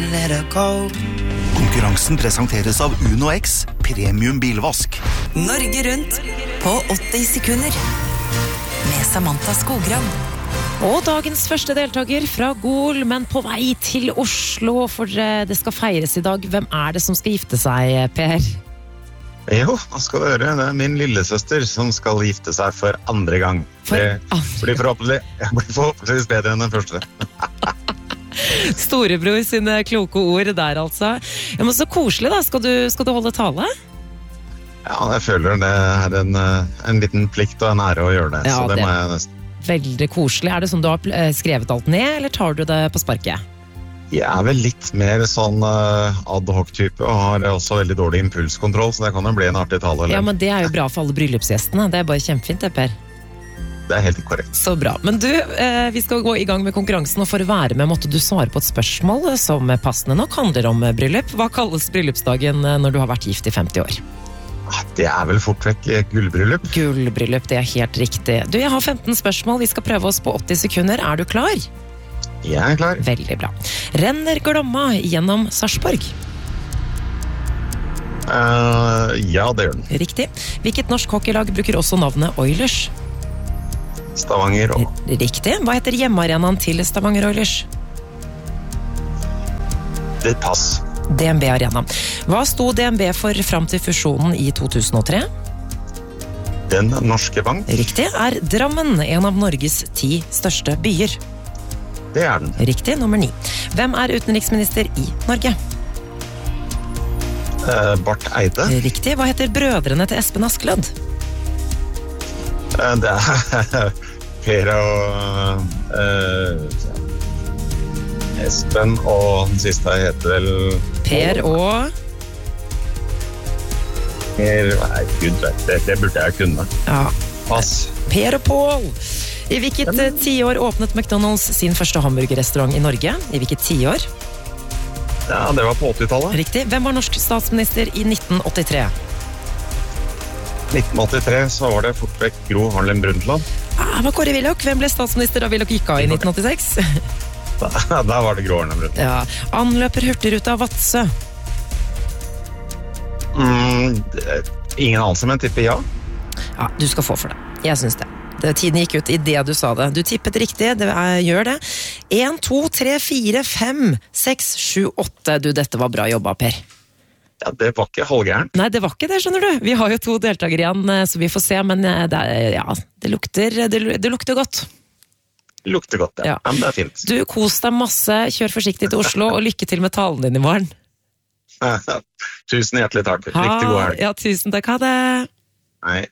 let her go. Konkurransen presenteres av Uno X, premium bilvask. Norge rundt på 80 sekunder med Samantha Skogran. Og dagens første deltaker fra Gol, men på vei til Oslo, for det skal feires i dag. Hvem er det som skal gifte seg, Per? Jo, hva skal du høre? Det er min lillesøster som skal gifte seg for andre gang. Det blir forhåpentligvis bedre enn den første. Storebror sine kloke ord der, altså. Ja, men så koselig da, skal du holde tale? Ja, jeg føler det er en liten plikt og en ære å gjøre det, ja, så det må jeg nesten. Veldig koselig. Er det sånn du har skrevet alt ned, eller tar du det på sparket? Jeg er vel litt mer sånn ad hoc-type, og har også veldig dårlig impulskontroll, så det kan jo bli en artig tale. Ja, men det er jo bra for alle bryllupsgjestene. Det er bare kjempefint, det, Per. Det er helt korrekt. Så bra. Men du, vi skal gå i gang med konkurransen, og for å være med måtte du svare på et spørsmål som passende nok handler om bryllup. Hva kalles bryllupsdagen når du har vært gift i 50 år? Det er vel fort vekk gullbryllup. Gullbryllup, det er helt riktig. Du, jeg har 15 spørsmål, vi skal prøve oss på 80 sekunder. Er du klar? Jeg er klar. Veldig bra. Renner Glomma gjennom Sarpsborg? Ja, det gjør den. Riktig. Hvilket norsk hockeylag bruker også navnet Oilers? Stavanger og... Riktig. Hva heter hjemmearenaen til Stavanger Oilers? Det er pass. DNB Arena. Hva sto DNB for frem til fusjonen i 2003? Den norske bank. Riktig. Er Drammen en av Norges 10 største byer? Det er den. Riktig. Nummer 9. Hvem er utenriksminister i Norge? Barth Eide. Riktig. Hva heter brødrene til Espen Askeladd? Det er Per og Espen, og den siste heter vel... Per og... Per... Nei, Gud vet, det burde jeg kunne. Ja. Pass. Per og Paul. I hvilket tiår åpnet McDonald's sin første hamburgerrestaurant i Norge? I hvilket tiår? Ja, det var på 80-tallet. Riktig. Hvem var norsk statsminister i 1983? 1983 så var det fort vekk Gro Harlem Brundtland. Det var Kåre Willoch. Hvem ble statsminister da Willoch gikk av i 1986? Da var det Gro Harlem Brundtland. Ja. Anløper Hurtigruta Vadsø? Ingen anelse, men tipper ja. Ja, du skal få for det. Jeg synes det. Tiden gikk ut i det du sa det. Du tippet riktig, gjør det. 1, 2, 3, 4, 5, 6, 7, 8. Du, dette var bra jobba, Per. Ja, det var ikke halvgærent. Nei, det var ikke det, skjønner du. Vi har jo 2 deltakere igjen, så vi får se, men det lukter godt. Det lukter godt, ja. Men det er fint. Du, kos deg masse, kjør forsiktig til Oslo, og lykke til med talen din i morgen. Tusen hjertelig takk. Riktig god helg. Ja, tusen takk. Ha det. Hei.